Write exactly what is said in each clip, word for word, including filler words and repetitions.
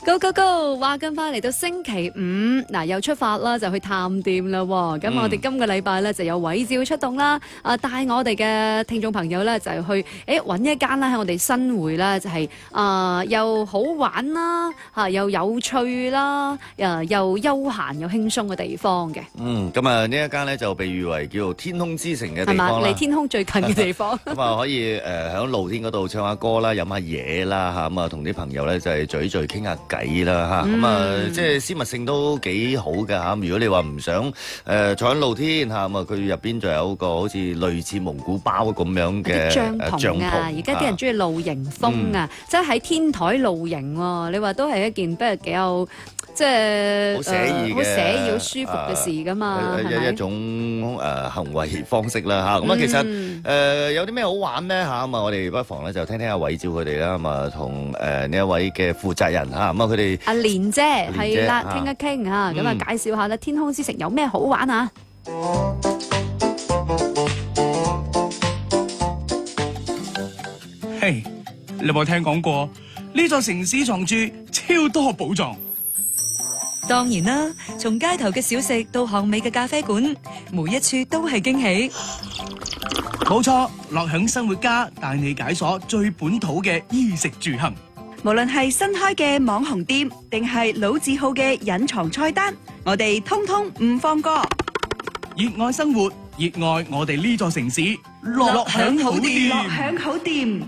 Go go go！ 話咁快嚟到星期五，嗱又出發啦，就去探店啦。咁、嗯、我哋今個禮拜咧就有偉照出動啦，啊帶我哋嘅聽眾朋友咧就去誒揾一間啦，喺我哋新會啦，就係、是、啊、呃、又好玩啦，嚇又有趣啦，誒又休閒又輕鬆嘅地方嘅。 嗯，咁啊呢一間咧就被譽為叫做天空之城嘅地方啦， 離天空最近嘅地方。 咁啊可以誒喺、呃、露天嗰度唱下歌啦，飲下嘢啦嚇，咁啊同啲朋友咧就係聚聚傾下偈啦嚇，咁啊、嗯、即係私密性都幾好㗎嚇。如果你話唔想誒、呃、坐喺露天嚇，咁啊佢入邊就有個好似類似蒙古包咁樣嘅帳篷啊。而家啲人中意露營風啊，即係喺天台露營喎。你話都係一件不過幾有即係好寫意嘅、好寫意、好舒服嘅事㗎嘛，係、呃、咪？一種誒、呃、行為方式啦嚇。咁啊、嗯、其實誒、呃、有啲咩好玩咧嚇？咁啊我哋不妨咧就聽聽阿偉照佢哋啦，咁啊同誒呢一位嘅負責人嚇，咁啊佢哋阿蓮姐係啦，傾一傾嚇，咁啊介紹下咧天空之城有咩好玩啊？ 嘿，你有冇聽講過呢座城市藏住超多寶藏？ 當然啦，從街頭嘅小食到巷尾嘅咖啡館，每一處都係驚喜。 冇錯，樂享生活家帶你解鎖最本土嘅衣食住行。 無論係新開嘅網紅店，定係老字號嘅隱藏菜單，我哋通通唔放過。 熱愛生活，熱愛我哋呢座城市，樂享好店。 樂享好店。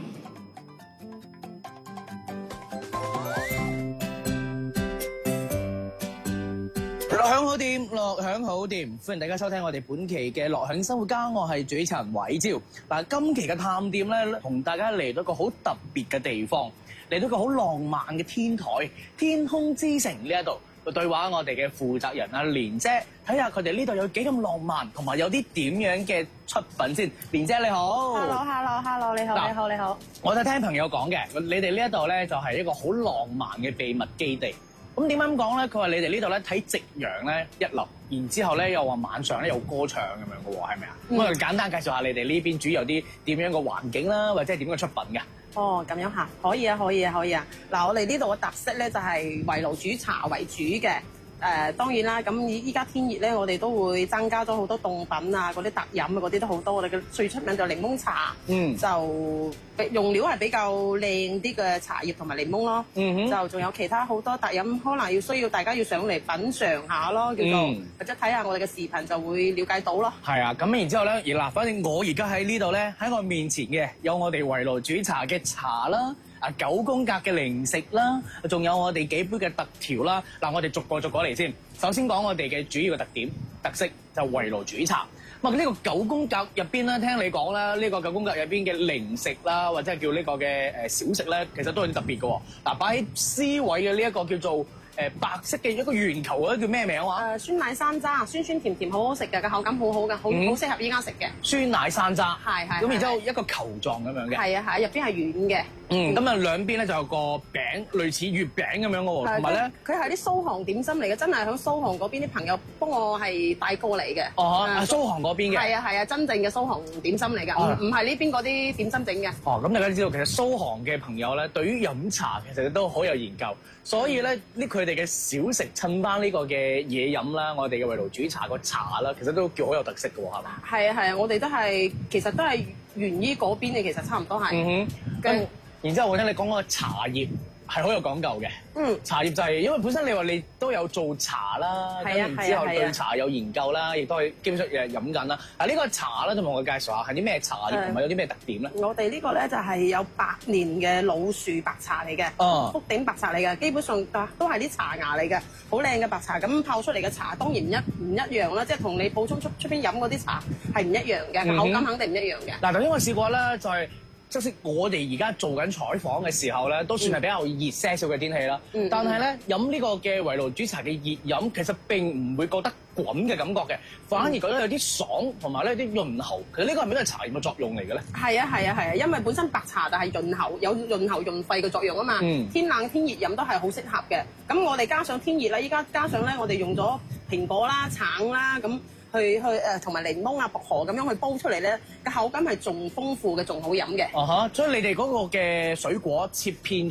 樂享好店，樂享好店，歡迎大家收聽我哋本期嘅樂享生活家，我係主持人偉照。嗱，今期嘅探店咧，同大家嚟到一個好特別嘅地方，嚟到一個好浪漫嘅天台，天空之城呢一度。對話我哋嘅負責人阿蓮姐，睇下佢哋呢度有幾咁浪漫，同埋有啲點樣嘅出品先。蓮姐你好 ，Hello，Hello，Hello， 你好，你好，你好。 我就聽朋友講嘅，你哋呢一度咧就係一個好浪漫嘅秘密基地。咁點解咁講咧？佢話你哋呢度咧睇夕陽咧一流，然之後咧又話晚上咧有歌唱咁樣嘅喎，係咪啊？咁、嗯、我哋簡單介紹下你哋呢邊主要有啲點樣嘅環境啦，或者係點樣嘅出品㗎？ 哦，咁樣嚇，可以啊，可以啊，可以啊。嗱，我哋呢度嘅特色咧就係圍爐煮茶為主嘅。誒、呃、當然啦，咁依家天熱咧，我哋都會增加咗好多凍品啊，嗰啲特飲啊，嗰啲都好多。我哋嘅最出名就檸檬茶，嗯，就用料係比較靚啲嘅茶葉同埋檸檬咯。嗯哼，就仲有其他好多特飲，可能要需要大家要上嚟品嚐下咯，叫做、嗯、或者睇下我哋嘅視頻就會了解到咯。係啊，咁然之後咧，而嗱，反正我而家喺呢度咧，喺我面前嘅有我哋圍爐煮茶嘅茶啦。啊九宮格嘅零食啦，仲有我哋幾杯嘅特調啦。嗱，我哋逐個逐個嚟先。首先講我哋嘅主要嘅特點特色就圍爐煮茶。咁啊呢個九宮格入邊咧，聽你講啦，呢、這個九宮格入邊嘅零食啦，或者係叫呢個嘅誒小食咧，其實都有啲特別嘅。嗱，擺喺 C 位嘅呢一個叫做誒白色嘅一個圓球嗰啲叫咩名話？誒、呃、酸奶山楂，酸酸甜甜，好好食嘅，個口感好好嘅，好好適合依家食嘅。酸奶山楂，係係。咁然之後一個球狀咁樣嘅。係啊係，入邊係軟嘅。嗯，咁啊兩邊咧就有個餅，類似月餅咁樣嘅喎，同埋咧佢係啲蘇杭點心嚟嘅，真係喺蘇杭嗰邊啲朋友幫我係帶過嚟嘅。哦，啊蘇杭嗰邊嘅。係啊係啊，真正嘅蘇杭點心嚟㗎，唔唔係呢邊嗰啲點心整嘅。哦，咁大家知道其實蘇杭嘅朋友咧，對於飲茶其實都好有研究，所以咧呢佢哋嘅小食襯翻呢個嘅嘢飲啦，我哋嘅圍爐煮茶個茶啦，其實都叫好有特色嘅喎，係嘛？係啊係啊，我哋都係其實都係源於嗰邊嘅，其實差唔多係。嗯哼，跟然之後我聽你講個茶葉係好有講究嘅。嗯，茶葉就係、是、因為本身你話你都有做茶啦，咁、啊、然之後對茶有研究啦，亦都係基本上誒飲緊啦。嗱呢個茶咧，就同我介紹下係啲咩茶葉同埋有啲咩特點咧？我哋呢個咧就係有百年嘅老樹白茶嚟嘅，哦，福鼎白茶嚟嘅，基本上都係啲茶芽嚟嘅，好靚嘅白茶。咁泡出嚟嘅茶當然唔一唔一樣啦，即係同你普通出出邊飲嗰啲茶係唔一樣嘅、嗯，口感肯定唔一樣嘅。嗱頭先我試過啦，就係、是。即使我哋而家做緊採訪嘅時候咧，都算係比較熱些少嘅天氣啦、嗯。但係咧飲呢個嘅圍爐煮茶嘅熱飲，其實並唔會覺得滾嘅感覺嘅，反而覺得有啲爽，同埋咧啲潤喉。其實呢個係咪都係茶葉嘅作用嚟嘅咧？係啊係啊係啊，因為本身白茶就係潤喉，有潤喉潤肺嘅作用啊嘛、嗯。天冷天熱飲都係好適合嘅。咁我哋加上天熱啦，依家加上咧我哋用咗蘋果啦、橙啦咁。去去誒同埋檸檬啊、薄荷咁樣去煲出嚟咧，個口感係仲豐富嘅，仲好飲嘅。啊哈！所以你哋嗰個嘅水果切片。